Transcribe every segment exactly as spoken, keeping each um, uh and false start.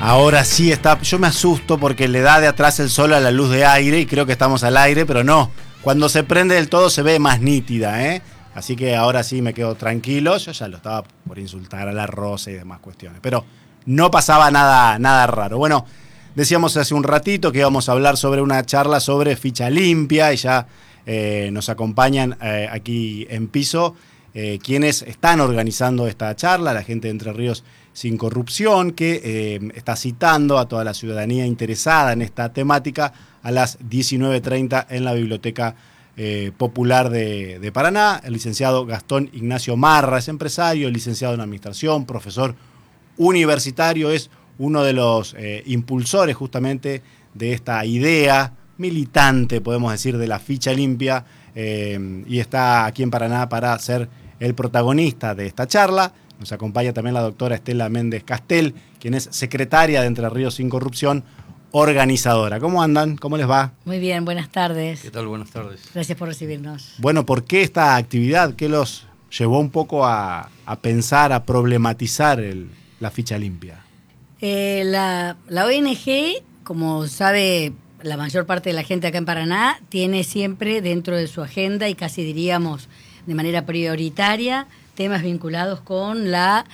Ahora sí está. Yo me asusto porque le da de atrás el sol a la luz de aire y creo que estamos al aire, pero no. Cuando se prende del todo se ve más nítida, ¿eh? Así que ahora sí me quedo tranquilo. Yo ya lo estaba por insultar a la Rosa y demás cuestiones. Pero no pasaba nada, nada raro. Bueno, decíamos hace un ratito que íbamos a hablar sobre una charla sobre ficha limpia y ya eh, nos acompañan eh, aquí en piso eh, quienes están organizando esta charla, la gente de Entre Ríos Sin Corrupción, que eh, está citando a toda la ciudadanía interesada en esta temática a las diecinueve treinta en la Biblioteca eh, Popular de, de Paraná. El licenciado Gastón Ignacio Marra es empresario, licenciado en Administración, profesor universitario, es uno de los eh, impulsores justamente de esta idea militante, podemos decir, de la ficha limpia, eh, y está aquí en Paraná para ser el protagonista de esta charla. Nos acompaña también la doctora Estela Méndez Castel, quien es secretaria de Entre Ríos Sin Corrupción, organizadora. ¿Cómo andan? ¿Cómo les va? Muy bien, buenas tardes. ¿Qué tal? Buenas tardes. Gracias por recibirnos. Bueno, ¿por qué esta actividad? ¿Qué los llevó un poco a, a pensar, a problematizar el, la ficha limpia? Eh, la, la O N G, como sabe la mayor parte de la gente acá en Paraná, tiene siempre dentro de su agenda y casi diríamos de manera prioritaria temas vinculados con la,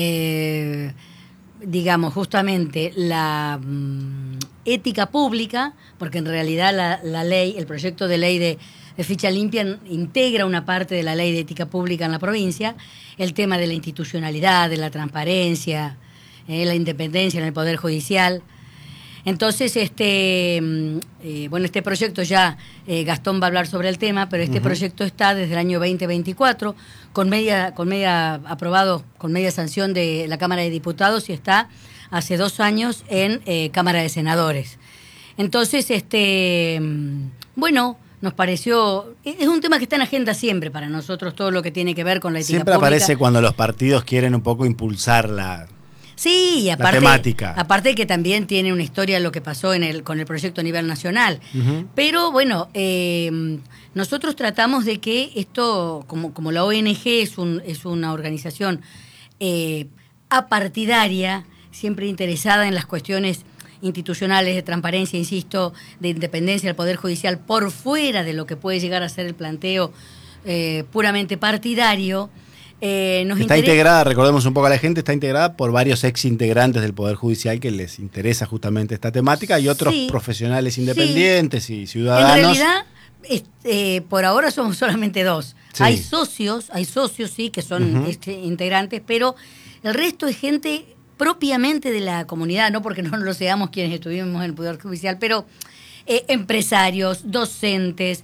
eh, digamos, justamente la mm, ética pública, porque en realidad la, la ley, el proyecto de ley de, de ficha limpia integra una parte de la ley de ética pública en la provincia, el tema de la institucionalidad, de la transparencia, eh, la independencia en el Poder Judicial. Entonces, este eh, bueno, este proyecto ya, eh, Gastón va a hablar sobre el tema, pero este uh-huh. proyecto está desde el año veinte veinticuatro, con media, con media aprobado, con media sanción de la Cámara de Diputados y está hace dos años en eh, Cámara de Senadores. Entonces, este bueno, nos pareció, es un tema que está en agenda siempre para nosotros, todo lo que tiene que ver con la ética siempre pública. Siempre aparece cuando los partidos quieren un poco impulsar la... Sí, y aparte, la temática. Aparte que también tiene una historia lo que pasó en el, con el proyecto a nivel nacional. Uh-huh. Pero bueno, eh, nosotros tratamos de que esto, como, como la O N G es, un, es una organización eh, apartidaria, siempre interesada en las cuestiones institucionales, de transparencia, insisto, de independencia del Poder Judicial, por fuera de lo que puede llegar a ser el planteo eh, puramente partidario. Eh, nos está interesa... integrada, recordemos un poco a la gente, está integrada por varios ex integrantes del Poder Judicial que les interesa justamente esta temática y otros sí, profesionales independientes sí. y ciudadanos. En realidad, este, por ahora somos solamente dos. Sí. Hay socios, hay socios sí que son uh-huh. este, integrantes, pero el resto es gente propiamente de la comunidad, no porque no lo seamos quienes estuvimos en el Poder Judicial, pero eh, empresarios, docentes,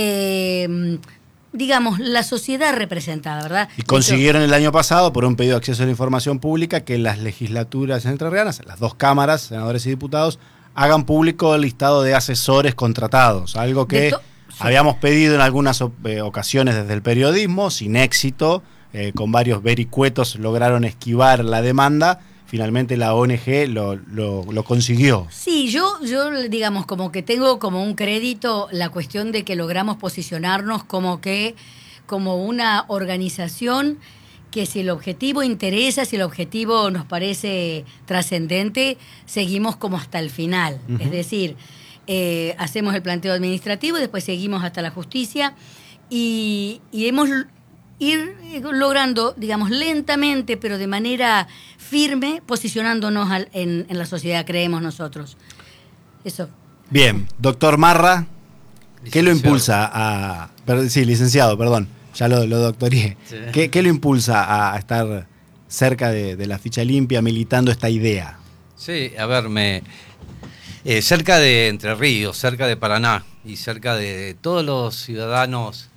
eh, digamos, la sociedad representada, ¿verdad? Y consiguieron el año pasado, por un pedido de acceso a la información pública, que las legislaturas entrerrianas, las dos cámaras, senadores y diputados, hagan público el listado de asesores contratados, algo que sí. habíamos pedido en algunas eh, ocasiones desde el periodismo, sin éxito, eh, con varios vericuetos lograron esquivar la demanda. Finalmente la O N G lo, lo, lo consiguió. Sí, yo, yo digamos como que tengo como un crédito la cuestión de que logramos posicionarnos como que como una organización que si el objetivo interesa, si el objetivo nos parece trascendente, seguimos como hasta el final. Uh-huh. Es decir, eh, hacemos el planteo administrativo y después seguimos hasta la justicia y, y hemos ir logrando, digamos, lentamente, pero de manera firme, posicionándonos al, en, en la sociedad, creemos nosotros. Eso. Bien, doctor Marra, ¿qué lo impulsa a... Perdón, sí, licenciado, perdón, ya lo, lo doctoré. Sí. ¿Qué, ¿Qué lo impulsa a, a estar cerca de, de la ficha limpia, militando esta idea? Sí, a ver, me... Eh, cerca de Entre Ríos, cerca de Paraná y cerca de todos los ciudadanos